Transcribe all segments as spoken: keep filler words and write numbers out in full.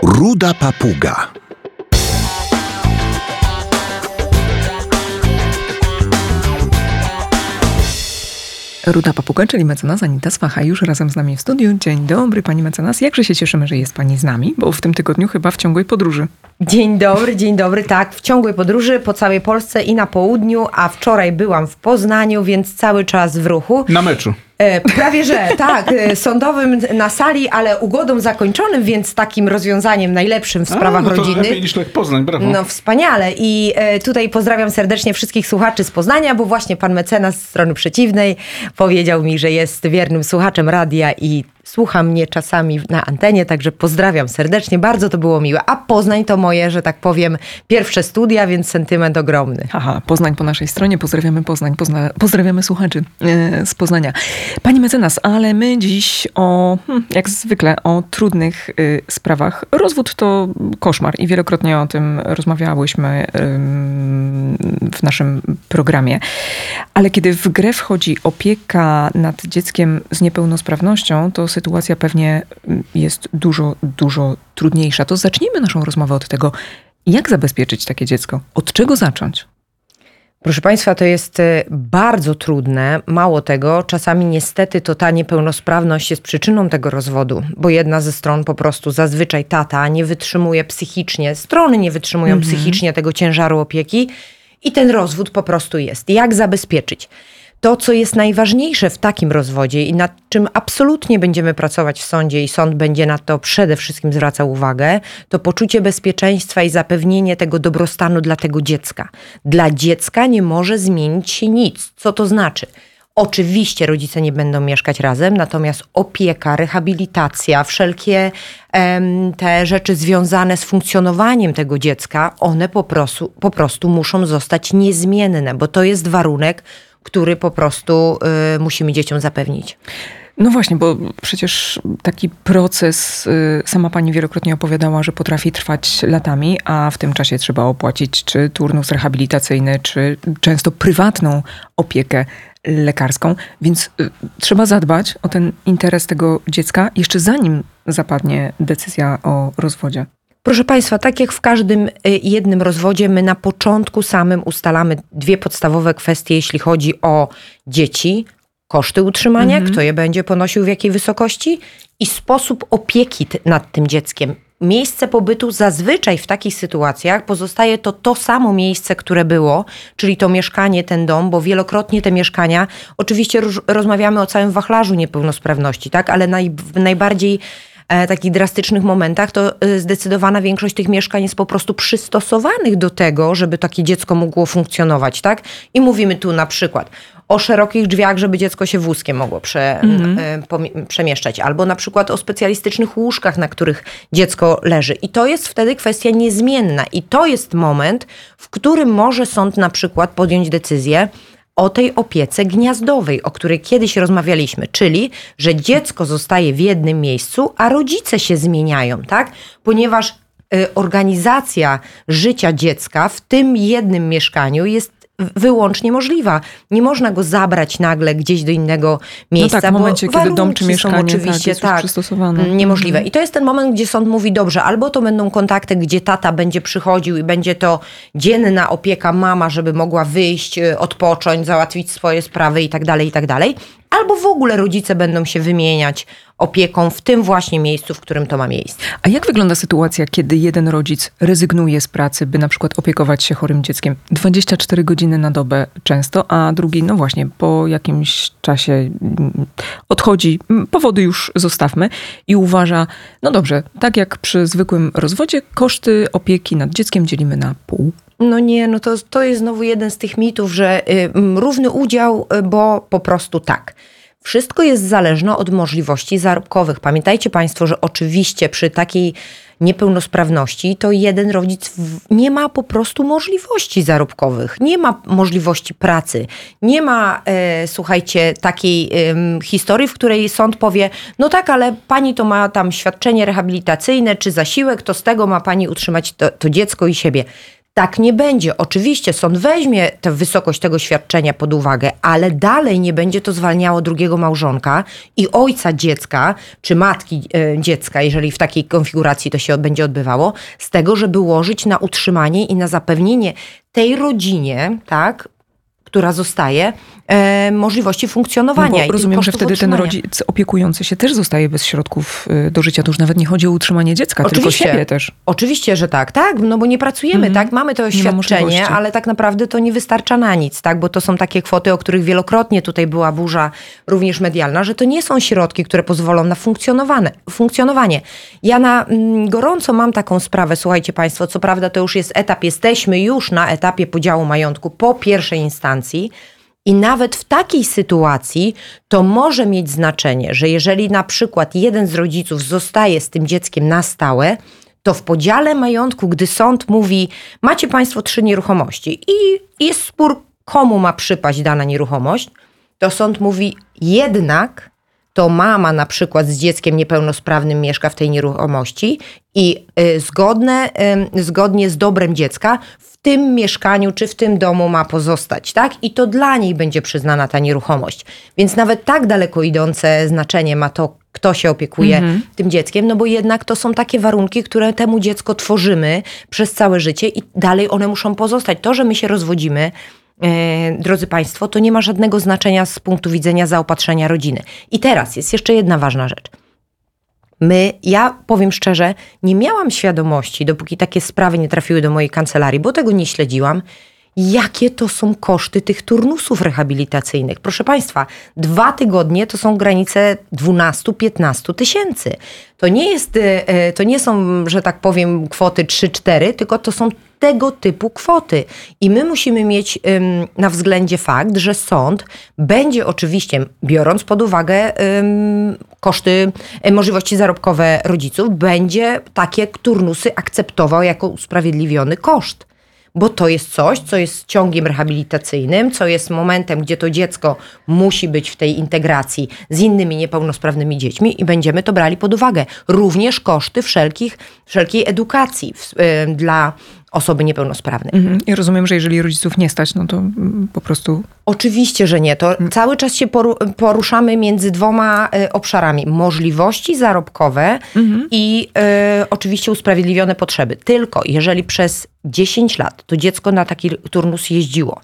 Ruda papuga. Ruda papuga, czyli mecenas Anita Swacha, już razem z nami w studiu. Dzień dobry, pani mecenas. Jakże się cieszymy, że jest pani z nami, bo w tym tygodniu chyba w ciągłej podróży. Dzień dobry, dzień dobry. Tak, w ciągłej podróży po całej Polsce i na południu, a wczoraj byłam w Poznaniu, więc cały czas w ruchu. Na meczu. E, prawie że, tak, e, sądowym na sali, ale ugodą zakończonym, więc takim rozwiązaniem najlepszym w sprawach A, no to rodzinnych. lepiej niż Lech Poznań, brawo. No wspaniale i e, tutaj pozdrawiam serdecznie wszystkich słuchaczy z Poznania, bo właśnie pan mecenas z strony przeciwnej powiedział mi, że jest wiernym słuchaczem radia i słucha mnie czasami na antenie, także pozdrawiam serdecznie, bardzo to było miłe. A Poznań to moje, że tak powiem, pierwsze studia, więc sentyment ogromny. Aha, Poznań po naszej stronie, pozdrawiamy Poznań, pozna, pozdrawiamy słuchaczy e, z Poznania. Pani mecenas, ale my dziś o, hmm, jak zwykle, o trudnych y, sprawach. Rozwód to koszmar i wielokrotnie o tym rozmawiałyśmy y, w naszym programie. Ale kiedy w grę wchodzi opieka nad dzieckiem z niepełnosprawnością, to sytuacja pewnie jest dużo, dużo trudniejsza. To zacznijmy naszą rozmowę od tego, jak zabezpieczyć takie dziecko? Od czego zacząć? Proszę Państwa, to jest bardzo trudne. Mało tego, czasami niestety to ta niepełnosprawność jest przyczyną tego rozwodu, bo jedna ze stron po prostu, zazwyczaj tata, nie wytrzymuje psychicznie, strony nie wytrzymują mhm. psychicznie tego ciężaru opieki i ten rozwód po prostu jest. Jak zabezpieczyć? To, co jest najważniejsze w takim rozwodzie i nad czym absolutnie będziemy pracować w sądzie i sąd będzie na to przede wszystkim zwracał uwagę, to poczucie bezpieczeństwa i zapewnienie tego dobrostanu dla tego dziecka. Dla dziecka nie może zmienić się nic. Co to znaczy? Oczywiście rodzice nie będą mieszkać razem, natomiast opieka, rehabilitacja, wszelkie em, te rzeczy związane z funkcjonowaniem tego dziecka, one po prostu, po prostu muszą zostać niezmienne, bo to jest warunek, który po prostu y, musimy dzieciom zapewnić. No właśnie, bo przecież taki proces, y, sama pani wielokrotnie opowiadała, że potrafi trwać latami, a w tym czasie trzeba opłacić czy turnus rehabilitacyjny, czy często prywatną opiekę lekarską, więc y, trzeba zadbać o ten interes tego dziecka jeszcze zanim zapadnie decyzja o rozwodzie. Proszę Państwa, tak jak w każdym jednym rozwodzie, my na początku samym ustalamy dwie podstawowe kwestie, jeśli chodzi o dzieci, koszty utrzymania, mhm. kto je będzie ponosił, w jakiej wysokości i sposób opieki t- nad tym dzieckiem. Miejsce pobytu zazwyczaj w takich sytuacjach pozostaje to to samo miejsce, które było, czyli to mieszkanie, ten dom, bo wielokrotnie te mieszkania, oczywiście roz- rozmawiamy o całym wachlarzu niepełnosprawności, tak, ale naj- w najbardziej E, takich drastycznych momentach, to e, zdecydowana większość tych mieszkań jest po prostu przystosowanych do tego, żeby takie dziecko mogło funkcjonować, tak? I mówimy tu na przykład o szerokich drzwiach, żeby dziecko się wózkiem mogło prze, mm-hmm. e, pomie- przemieszczać, albo na przykład o specjalistycznych łóżkach, na których dziecko leży. I to jest wtedy kwestia niezmienna. I to jest moment, w którym może sąd na przykład podjąć decyzję o tej opiece gniazdowej, o której kiedyś rozmawialiśmy, czyli, że dziecko zostaje w jednym miejscu, a rodzice się zmieniają, tak? Ponieważ y, organizacja życia dziecka w tym jednym mieszkaniu jest wyłącznie możliwa. Nie można go zabrać nagle gdzieś do innego miejsca, no tak, w momencie, bo kiedy dom czy mieszkanie oczywiście tak, jest tak, przystosowane. Niemożliwe. Mhm. I to jest ten moment, gdzie sąd mówi, dobrze, albo to będą kontakty, gdzie tata będzie przychodził i będzie to dzienna opieka, mama, żeby mogła wyjść, odpocząć, załatwić swoje sprawy i tak dalej, i tak dalej. Albo w ogóle rodzice będą się wymieniać opieką w tym właśnie miejscu, w którym to ma miejsce. A jak wygląda sytuacja, kiedy jeden rodzic rezygnuje z pracy, by na przykład opiekować się chorym dzieckiem dwadzieścia cztery godziny na dobę często, a drugi, no właśnie, po jakimś czasie odchodzi, powody już zostawmy i uważa, no dobrze, tak jak przy zwykłym rozwodzie, koszty opieki nad dzieckiem dzielimy na pół. No nie, no to, to jest znowu jeden z tych mitów, że y, równy udział, y, bo po prostu tak. Wszystko jest zależne od możliwości zarobkowych. Pamiętajcie Państwo, że oczywiście przy takiej niepełnosprawności to jeden rodzic w, nie ma po prostu możliwości zarobkowych, nie ma możliwości pracy, nie ma, e, słuchajcie, takiej e, historii, w której sąd powie, no tak, ale pani to ma tam świadczenie rehabilitacyjne czy zasiłek, to z tego ma pani utrzymać to, to dziecko i siebie. Tak nie będzie. Oczywiście sąd weźmie tę wysokość tego świadczenia pod uwagę, ale dalej nie będzie to zwalniało drugiego małżonka i ojca dziecka, czy matki e, dziecka, jeżeli w takiej konfiguracji to się będzie odbywało, z tego, żeby łożyć na utrzymanie i na zapewnienie tej rodzinie, tak, która zostaje, e, możliwości funkcjonowania. No bo rozumiem, że wtedy ten rodzic opiekujący się też zostaje bez środków do życia. To już nawet nie chodzi o utrzymanie dziecka, oczywiście, tylko siebie też. Oczywiście, że tak. Tak, no bo nie pracujemy, mm-hmm. tak? Mamy to świadczenie, ale tak naprawdę to nie wystarcza na nic, tak? Bo to są takie kwoty, o których wielokrotnie tutaj była burza również medialna, że to nie są środki, które pozwolą na funkcjonowanie. funkcjonowanie. Ja na mm, gorąco mam taką sprawę, słuchajcie państwo, co prawda to już jest etap, jesteśmy już na etapie podziału majątku po pierwszej instancji, i nawet w takiej sytuacji to może mieć znaczenie, że jeżeli na przykład jeden z rodziców zostaje z tym dzieckiem na stałe, to w podziale majątku, gdy sąd mówi, macie państwo trzy nieruchomości i jest spór, komu ma przypaść dana nieruchomość, to sąd mówi, jednak to mama na przykład z dzieckiem niepełnosprawnym mieszka w tej nieruchomości i y, zgodne, y, zgodnie z dobrem dziecka w tym mieszkaniu czy w tym domu ma pozostać, tak? I to dla niej będzie przyznana ta nieruchomość. Więc nawet tak daleko idące znaczenie ma to, kto się opiekuje mhm. tym dzieckiem, no bo jednak to są takie warunki, które temu dziecko tworzymy przez całe życie i dalej one muszą pozostać. To, że my się rozwodzimy, E, drodzy państwo, to nie ma żadnego znaczenia z punktu widzenia zaopatrzenia rodziny. I teraz jest jeszcze jedna ważna rzecz. My, ja powiem szczerze, nie miałam świadomości, dopóki takie sprawy nie trafiły do mojej kancelarii, bo tego nie śledziłam, jakie to są koszty tych turnusów rehabilitacyjnych. Proszę państwa, dwa tygodnie to są granice dwanaście do piętnastu tysięcy. To nie jest, to nie są, że tak powiem, kwoty trzy cztery, tylko to są tego typu kwoty. I my musimy mieć ym, na względzie fakt, że sąd będzie oczywiście, biorąc pod uwagę ym, koszty, y, możliwości zarobkowe rodziców, będzie takie turnusy akceptował jako usprawiedliwiony koszt. Bo to jest coś, co jest ciągiem rehabilitacyjnym, co jest momentem, gdzie to dziecko musi być w tej integracji z innymi niepełnosprawnymi dziećmi i będziemy to brali pod uwagę. Również koszty wszelkich, wszelkiej edukacji w, y, dla osoby niepełnosprawnej. Mhm. I rozumiem, że jeżeli rodziców nie stać, no to po prostu... Oczywiście, że nie. To mhm. cały czas się poruszamy między dwoma y, obszarami. Możliwości zarobkowe mhm. i y, oczywiście usprawiedliwione potrzeby. Tylko jeżeli przez dziesięć lat to dziecko na taki turnus jeździło,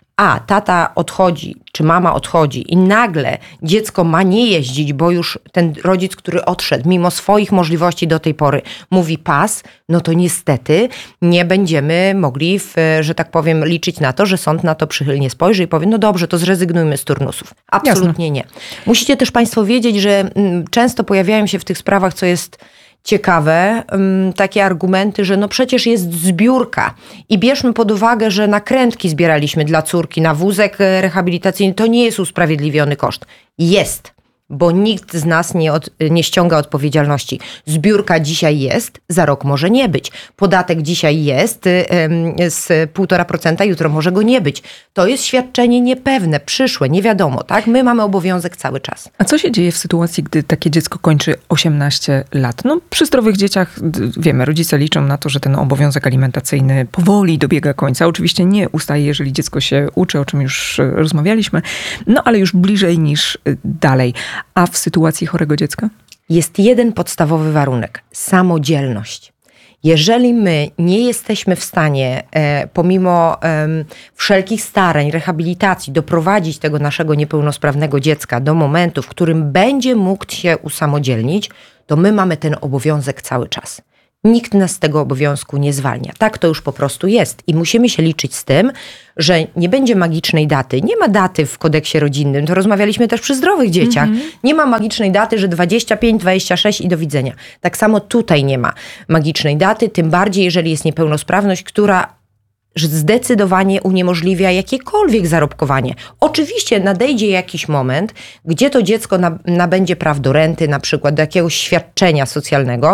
a tata odchodzi, czy mama odchodzi i nagle dziecko ma nie jeździć, bo już ten rodzic, który odszedł, mimo swoich możliwości do tej pory, mówi pas, no to niestety nie będziemy mogli, w, że tak powiem, liczyć na to, że sąd na to przychylnie spojrzy i powie, no dobrze, to zrezygnujmy z turnusów. Absolutnie Jasne. Nie. Musicie też państwo wiedzieć, że m, często pojawiają się w tych sprawach, co jest ciekawe, takie argumenty, że no przecież jest zbiórka i bierzmy pod uwagę, że nakrętki zbieraliśmy dla córki na wózek rehabilitacyjny, to nie jest usprawiedliwiony koszt. Jest, bo nikt z nas nie, od, nie ściąga odpowiedzialności. Zbiórka dzisiaj jest, za rok może nie być. Podatek dzisiaj jest ym, z półtora procenta, jutro może go nie być. To jest świadczenie niepewne, przyszłe, nie wiadomo, tak? My mamy obowiązek cały czas. A co się dzieje w sytuacji, gdy takie dziecko kończy osiemnaście lat? No przy zdrowych dzieciach, wiemy, rodzice liczą na to, że ten obowiązek alimentacyjny powoli dobiega końca. Oczywiście nie ustaje, jeżeli dziecko się uczy, o czym już rozmawialiśmy, no ale już bliżej niż dalej. A w sytuacji chorego dziecka? Jest jeden podstawowy warunek. Samodzielność. Jeżeli my nie jesteśmy w stanie, e, pomimo e, wszelkich starań, rehabilitacji, doprowadzić tego naszego niepełnosprawnego dziecka do momentu, w którym będzie mógł się usamodzielnić, to my mamy ten obowiązek cały czas. Nikt nas z tego obowiązku nie zwalnia. Tak to już po prostu jest. I musimy się liczyć z tym, że nie będzie magicznej daty. Nie ma daty w kodeksie rodzinnym. To rozmawialiśmy też przy zdrowych dzieciach. Mm-hmm. Nie ma magicznej daty, że dwadzieścia pięć, dwadzieścia sześć i do widzenia. Tak samo tutaj nie ma magicznej daty, tym bardziej jeżeli jest niepełnosprawność, która zdecydowanie uniemożliwia jakiekolwiek zarobkowanie. Oczywiście nadejdzie jakiś moment, gdzie to dziecko nabędzie praw do renty, na przykład do jakiegoś świadczenia socjalnego,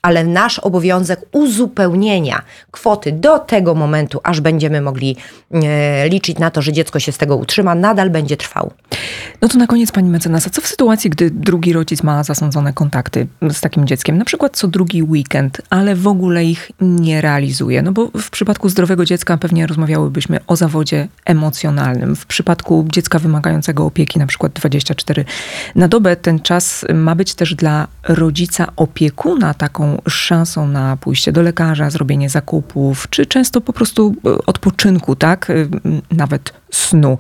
ale nasz obowiązek uzupełnienia kwoty do tego momentu, aż będziemy mogli e, liczyć na to, że dziecko się z tego utrzyma, nadal będzie trwał. No to na koniec, pani mecenas, a co w sytuacji, gdy drugi rodzic ma zasądzone kontakty z takim dzieckiem, na przykład co drugi weekend, ale w ogóle ich nie realizuje? No bo w przypadku zdrowego dziecka pewnie rozmawiałybyśmy o zawodzie emocjonalnym. W przypadku dziecka wymagającego opieki, na przykład dwadzieścia cztery na dobę, ten czas ma być też dla rodzica opiekuna taką szansą na pójście do lekarza, zrobienie zakupów, czy często po prostu odpoczynku, tak? Nawet snu.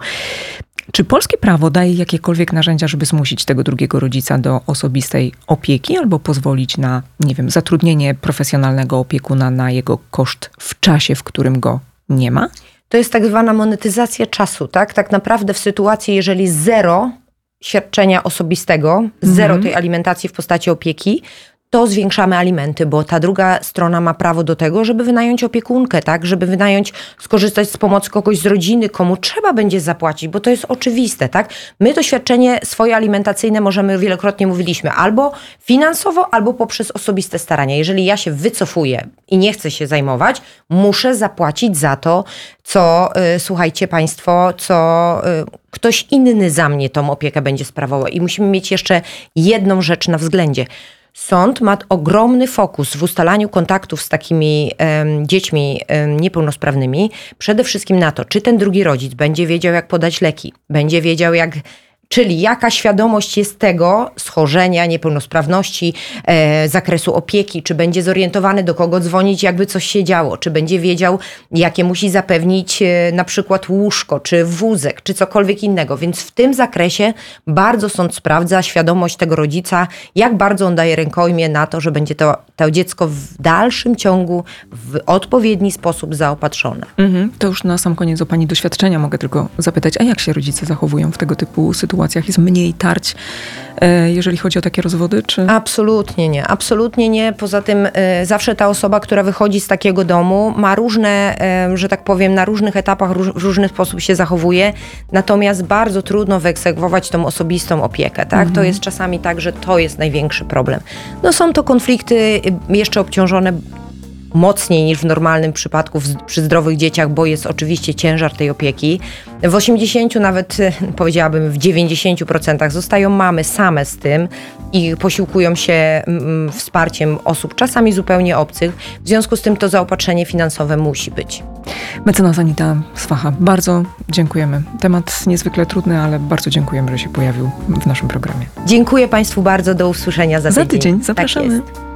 Czy polskie prawo daje jakiekolwiek narzędzia, żeby zmusić tego drugiego rodzica do osobistej opieki albo pozwolić na, nie wiem, zatrudnienie profesjonalnego opiekuna na jego koszt w czasie, w którym go nie ma? To jest tak zwana monetyzacja czasu, tak? Tak naprawdę w sytuacji, jeżeli zero świadczenia osobistego, zero tej alimentacji w postaci opieki, to zwiększamy alimenty, bo ta druga strona ma prawo do tego, żeby wynająć opiekunkę, tak? Żeby wynająć, skorzystać z pomocy kogoś z rodziny, komu trzeba będzie zapłacić, bo to jest oczywiste, tak? My to świadczenie swoje alimentacyjne możemy, wielokrotnie mówiliśmy, albo finansowo, albo poprzez osobiste starania. Jeżeli ja się wycofuję i nie chcę się zajmować, muszę zapłacić za to, co, y, słuchajcie państwo, co y, ktoś inny za mnie tą opiekę będzie sprawował. I musimy mieć jeszcze jedną rzecz na względzie. Sąd ma ogromny fokus w ustalaniu kontaktów z takimi um, dziećmi um, niepełnosprawnymi, przede wszystkim na to, czy ten drugi rodzic będzie wiedział, jak podać leki, będzie wiedział, jak... Czyli jaka świadomość jest tego schorzenia, niepełnosprawności, e, zakresu opieki, czy będzie zorientowany, do kogo dzwonić, jakby coś się działo, czy będzie wiedział, jakie musi zapewnić e, na przykład łóżko, czy wózek, czy cokolwiek innego. Więc w tym zakresie bardzo sąd sprawdza świadomość tego rodzica, jak bardzo on daje rękojmię na to, że będzie to, to dziecko w dalszym ciągu w odpowiedni sposób zaopatrzone. Mhm. To już na sam koniec o pani doświadczenia mogę tylko zapytać, a jak się rodzice zachowują w tego typu sytuacjach? Jest mniej tarć, jeżeli chodzi o takie rozwody? Czy... Absolutnie nie, absolutnie nie. Poza tym zawsze ta osoba, która wychodzi z takiego domu, ma różne, że tak powiem, na różnych etapach w różny sposób się zachowuje, natomiast bardzo trudno wyegzekwować tą osobistą opiekę. Tak? Mhm. To jest czasami tak, że to jest największy problem. No są to konflikty jeszcze obciążone mocniej niż w normalnym przypadku w, przy zdrowych dzieciach, bo jest oczywiście ciężar tej opieki. W osiemdziesięciu, nawet powiedziałabym w dziewięćdziesięciu procentach zostają mamy same z tym i posiłkują się mm, wsparciem osób czasami zupełnie obcych. W związku z tym to zaopatrzenie finansowe musi być. Mecenas Anita Swacha, bardzo dziękujemy. Temat niezwykle trudny, ale bardzo dziękujemy, że się pojawił w naszym programie. Dziękuję państwu bardzo, do usłyszenia za tydzień. Za tydzień, zapraszamy. Tak jest.